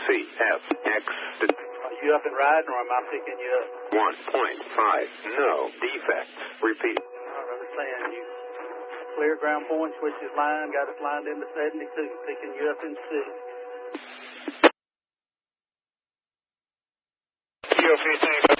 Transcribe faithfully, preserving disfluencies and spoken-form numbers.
C, F, X. Are you up and riding, or am I picking you up? one point five, no defects. Repeat. I understand you. Clear ground point, switches line, got us lined into seventy-two, picking you up in six. U F A